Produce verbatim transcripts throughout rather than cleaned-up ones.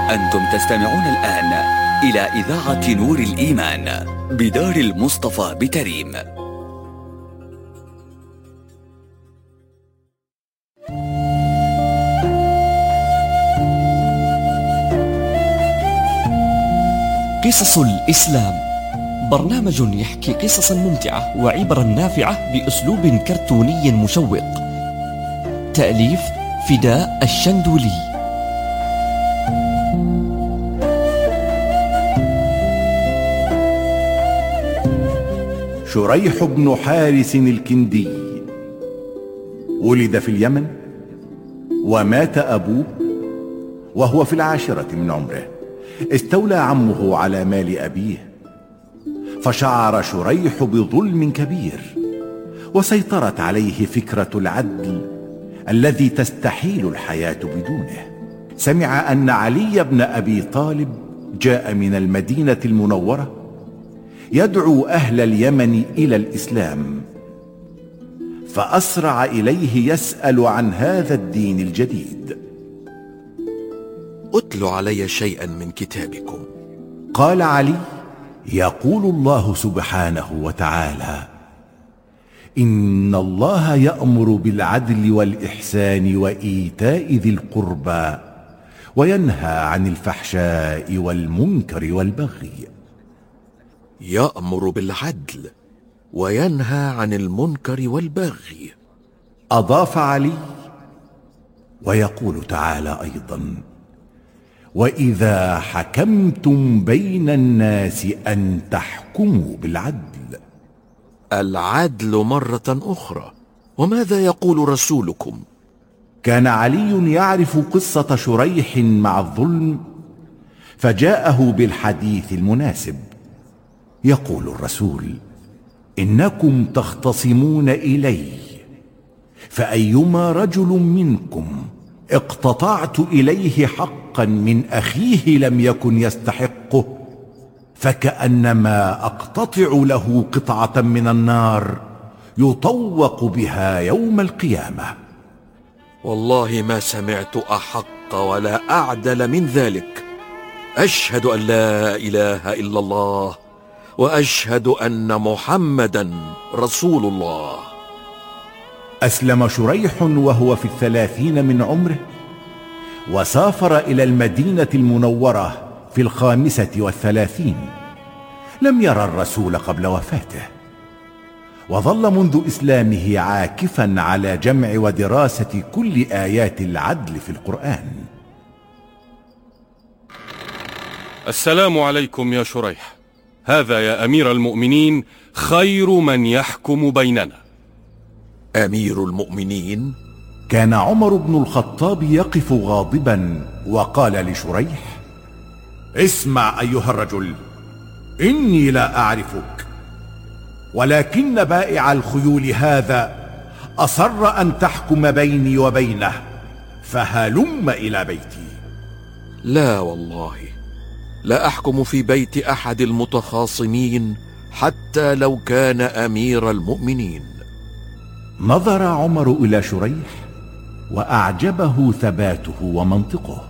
أنتم تستمعون الآن إلى إذاعة نور الإيمان بدار المصطفى بتريم. قصص الإسلام، برنامج يحكي قصصا ممتعة وعبرا نافعة بأسلوب كرتوني مشوق. تأليف فداء الشندولي. شريح بن حارث الكندي ولد في اليمن، ومات أبوه وهو في العاشرة من عمره. استولى عمه على مال أبيه، فشعر شريح بظلم كبير، وسيطرت عليه فكرة العدل الذي تستحيل الحياة بدونه. سمع أن علي بن أبي طالب جاء من المدينة المنورة يدعو أهل اليمن إلى الإسلام، فأسرع إليه يسأل عن هذا الدين الجديد. أتل علي شيئا من كتابكم. قال علي: يقول الله سبحانه وتعالى: إن الله يأمر بالعدل والإحسان وإيتاء ذي القربى وينهى عن الفحشاء والمنكر والبغي. يأمر بالعدل وينهى عن المنكر والبغي. أضاف علي: ويقول تعالى أيضا: وإذا حكمتم بين الناس أن تحكموا بالعدل. العدل مرة أخرى. وماذا يقول رسولكم؟ كان علي يعرف قصة شريح مع الظلم، فجاءه بالحديث المناسب. يقول الرسول: إنكم تختصمون إلي، فأيما رجل منكم اقتطعت إليه حقا من أخيه لم يكن يستحقه، فكأنما أقتطع له قطعة من النار يطوق بها يوم القيامة. والله ما سمعت أحق ولا أعدل من ذلك. أشهد أن لا إله إلا الله وأشهد أن محمدا رسول الله. أسلم شريح وهو في الثلاثين من عمره، وسافر إلى المدينة المنورة في الخامسة والثلاثين. لم يرى الرسول قبل وفاته، وظل منذ إسلامه عاكفا على جمع ودراسة كل آيات العدل في القرآن. السلام عليكم يا شريح. هذا يا أمير المؤمنين خير من يحكم بيننا. أمير المؤمنين؟ كان عمر بن الخطاب يقف غاضبا وقال لشريح: اسمع أيها الرجل، إني لا أعرفك، ولكن بائع الخيول هذا أصر أن تحكم بيني وبينه، فهلم إلى بيتي. لا والله، لا أحكم في بيت أحد المتخاصمين حتى لو كان أمير المؤمنين. نظر عمر إلى شريح وأعجبه ثباته ومنطقه.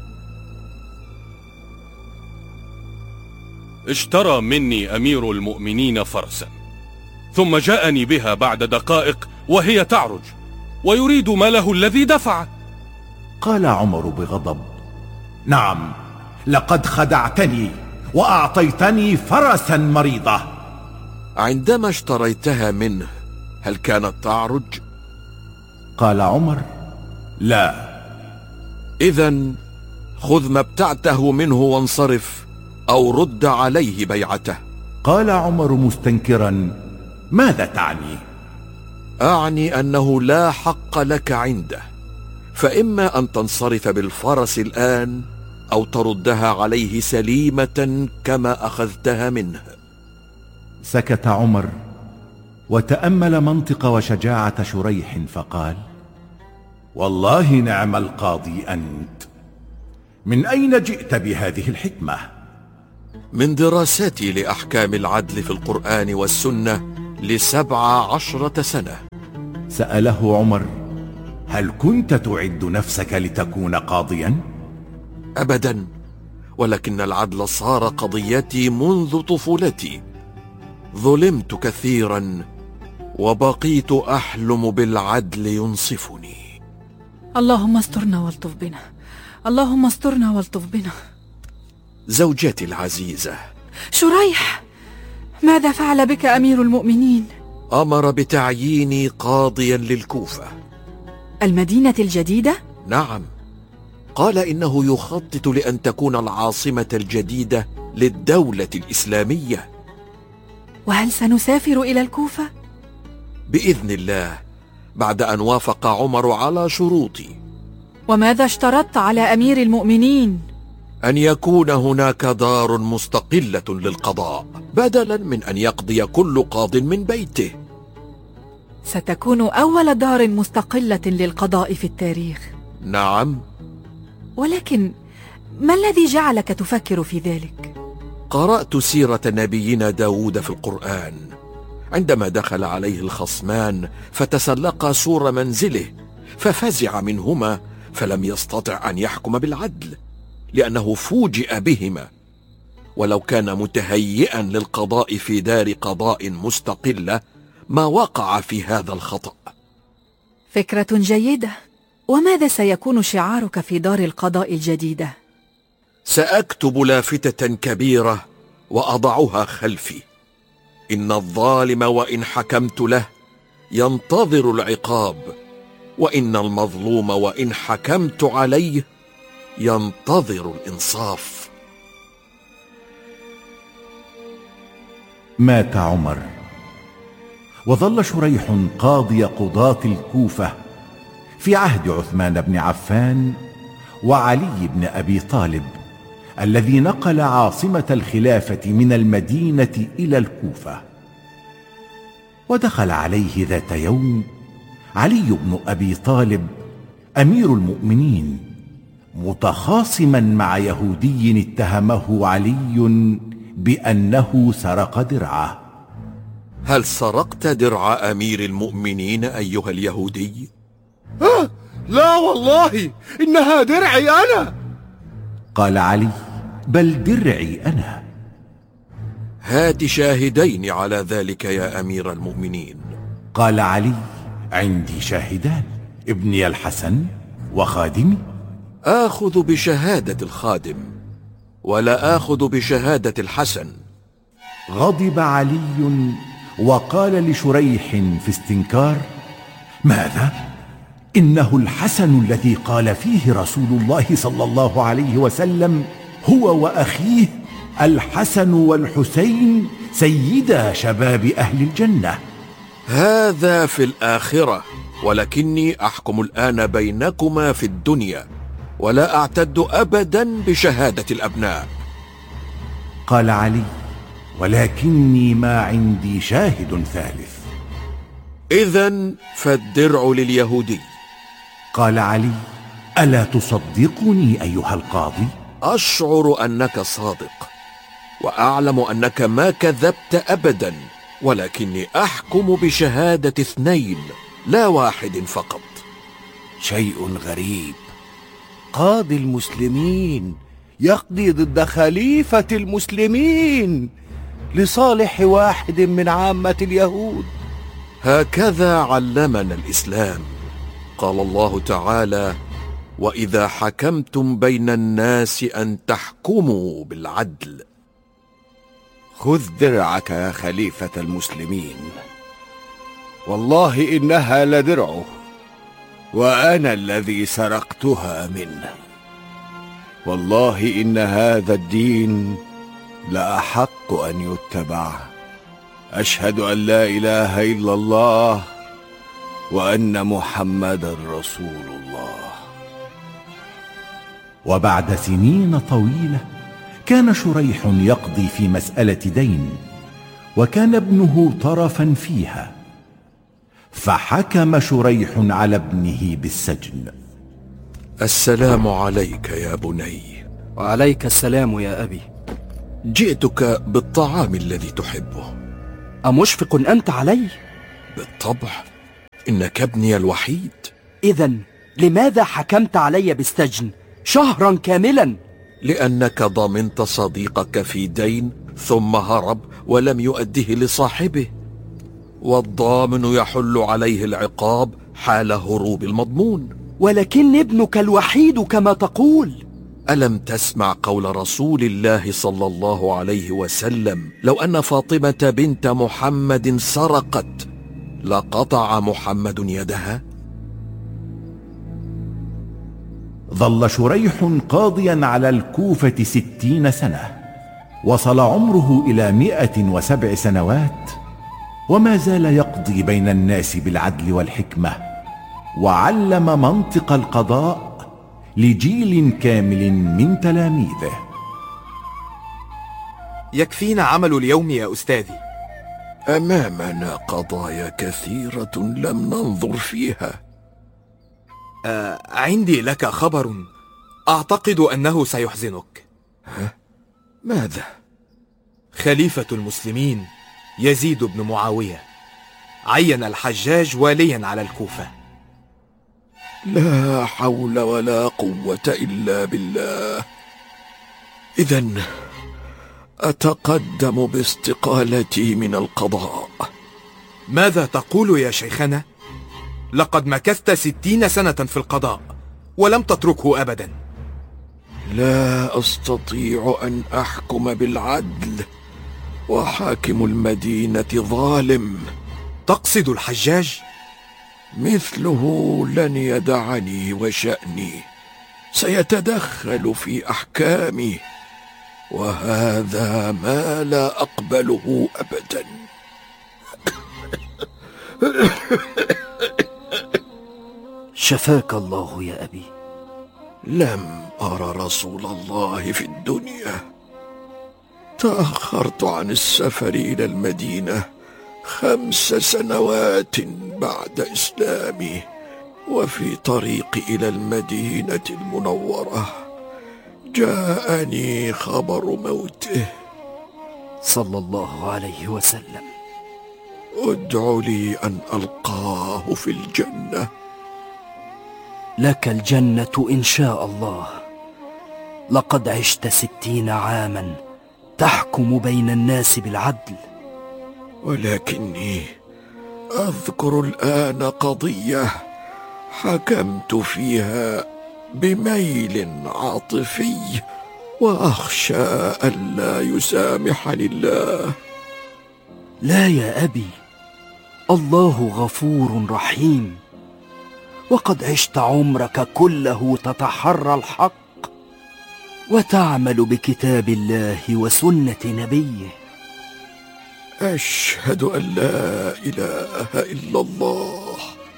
اشترى مني أمير المؤمنين فرسا، ثم جاءني بها بعد دقائق وهي تعرج، ويريد ماله الذي دفع. قال عمر بغضب: نعم، لقد خدعتني وأعطيتني فرسا مريضة. عندما اشتريتها منه هل كانت تعرج؟ قال عمر: لا. إذن خذ ما ابتعته منه وانصرف، أو رد عليه بيعته. قال عمر مستنكرا: ماذا تعني؟ أعني أنه لا حق لك عنده، فإما أن تنصرف بالفرس الآن أو تردها عليه سليمة كما أخذتها منه. سكت عمر وتأمل منطق وشجاعة شريح فقال: والله نعم القاضي أنت، من أين جئت بهذه الحكمة؟ من دراستي لأحكام العدل في القرآن والسنة لسبع عشرة سنة. سأله عمر: هل كنت تعد نفسك لتكون قاضيا؟ أبدا، ولكن العدل صار قضيتي منذ طفولتي. ظلمت كثيرا وبقيت أحلم بالعدل ينصفني. اللهم استرنا والطف بنا، اللهم استرنا والطف بنا. زوجتي العزيزة. شريح، ماذا فعل بك أمير المؤمنين؟ أمر بتعييني قاضيا للكوفة. المدينة الجديدة؟ نعم، قال إنه يخطط لأن تكون العاصمة الجديدة للدولة الإسلامية. وهل سنسافر إلى الكوفة؟ بإذن الله، بعد أن وافق عمر على شروطي. وماذا اشترطت على أمير المؤمنين؟ أن يكون هناك دار مستقلة للقضاء، بدلا من أن يقضي كل قاض من بيته. ستكون أول دار مستقلة للقضاء في التاريخ. نعم. ولكن ما الذي جعلك تفكر في ذلك؟ قرأت سيرة نبينا داود في القرآن، عندما دخل عليه الخصمان فتسلقا سور منزله ففزع منهما، فلم يستطع أن يحكم بالعدل لأنه فوجئ بهما. ولو كان متهيئا للقضاء في دار قضاء مستقلة ما وقع في هذا الخطأ. فكرة جيدة. وماذا سيكون شعارك في دار القضاء الجديدة؟ سأكتب لافتة كبيرة وأضعها خلفي: إن الظالم وإن حكمت له ينتظر العقاب، وإن المظلوم وإن حكمت عليه ينتظر الإنصاف. مات عمر، وظل شريح قاضي قضاة الكوفة في عهد عثمان بن عفان وعلي بن أبي طالب، الذي نقل عاصمة الخلافة من المدينة إلى الكوفة. ودخل عليه ذات يوم علي بن أبي طالب أمير المؤمنين متخاصما مع يهودي اتهمه علي بأنه سرق درعه. هل سرقت درع أمير المؤمنين أيها اليهودي؟ آه لا والله، إنها درعي أنا. قال علي: بل درعي أنا. هات شاهدين على ذلك يا أمير المؤمنين. قال علي: عندي شاهدان، ابني الحسن وخادمي. آخذ بشهادة الخادم ولا آخذ بشهادة الحسن. غضب علي وقال لشريح في استنكار: ماذا؟ إنه الحسن الذي قال فيه رسول الله صلى الله عليه وسلم: هو وأخيه الحسن والحسين سيدا شباب أهل الجنة. هذا في الآخرة، ولكني أحكم الآن بينكما في الدنيا، ولا أعتد أبدا بشهادة الأبناء. قال علي: ولكني ما عندي شاهد ثالث. إذن فالدرع لليهودي. قال علي: ألا تصدقني أيها القاضي؟ أشعر أنك صادق، وأعلم أنك ما كذبت أبدا، ولكني أحكم بشهادة اثنين لا واحد فقط. شيء غريب، قاضي المسلمين يقضي ضد خليفة المسلمين لصالح واحد من عامة اليهود. هكذا علمنا الإسلام. قال الله تعالى: وإذا حكمتم بين الناس أن تحكموا بالعدل. خذ درعك يا خليفة المسلمين، والله إنها لدرعه، وأنا الذي سرقتها منه. والله إن هذا الدين لأحق أن يتبع. أشهد أن لا إله إلا الله وأن محمدا رسول الله. وبعد سنين طويلة كان شريح يقضي في مسألة دين، وكان ابنه طرفا فيها، فحكم شريح على ابنه بالسجن. السلام عليك يا بني. وعليك السلام يا أبي. جئتك بالطعام الذي تحبه. أمشفق أنت علي؟ بالطبع، إنك ابني الوحيد. إذن لماذا حكمت علي بالسجن شهرا كاملا؟ لأنك ضمنت صديقك في دين ثم هرب ولم يؤده لصاحبه، والضامن يحل عليه العقاب حال هروب المضمون. ولكن ابنك الوحيد كما تقول. ألم تسمع قول رسول الله صلى الله عليه وسلم: لو أن فاطمة بنت محمد سرقت لقطع محمد يدها؟ ظل شريح قاضيا على الكوفة ستين سنة، وصل عمره إلى مئة وسبع سنوات، وما زال يقضي بين الناس بالعدل والحكمة، وعلم منطق القضاء لجيل كامل من تلاميذه. يكفينا عمل اليوم يا أستاذي. أمامنا قضايا كثيرة لم ننظر فيها. آه عندي لك خبر أعتقد أنه سيحزنك. ها؟ ماذا؟ خليفة المسلمين يزيد بن معاوية عين الحجاج واليا على الكوفة. لا حول ولا قوة إلا بالله. إذن أتقدم باستقالتي من القضاء. ماذا تقول يا شيخنا؟ لقد مكثت ستين سنة في القضاء ولم تتركه أبدا. لا أستطيع أن أحكم بالعدل، وحاكم المدينة ظالم. تقصد الحجاج؟ مثله لن يدعني وشأني، سيتدخل في أحكامي، وهذا ما لا أقبله أبدا. شفاك الله يا أبي. لم أرى رسول الله في الدنيا. تأخرت عن السفر إلى المدينة خمس سنوات بعد إسلامي، وفي طريقي إلى المدينة المنورة جاءني خبر موته صلى الله عليه وسلم. ادع لي أن ألقاه في الجنة. لك الجنة إن شاء الله. لقد عشت ستين عاما تحكم بين الناس بالعدل. ولكني أذكر الآن قضية حكمت فيها بميل عاطفي، وأخشى ألا يسامحني الله. لا يا أبي، الله غفور رحيم، وقد عشت عمرك كله تتحرى الحق وتعمل بكتاب الله وسنة نبيه. أشهد أن لا إله إلا الله،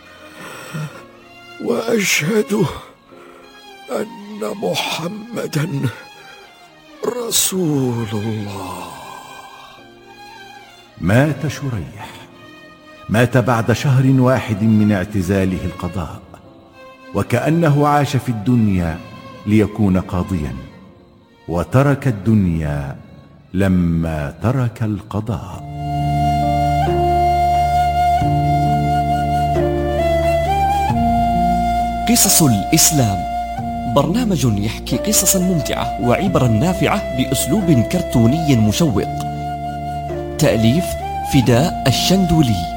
وأشهد أن محمدا رسول الله. مات شريح، مات بعد شهر واحد من اعتزاله القضاء، وكأنه عاش في الدنيا ليكون قاضيا، وترك الدنيا لما ترك القضاء. قصص الإسلام، برنامج يحكي قصصا ممتعة وعبرا نافعة بأسلوب كرتوني مشوق. تأليف فداء الشندولي،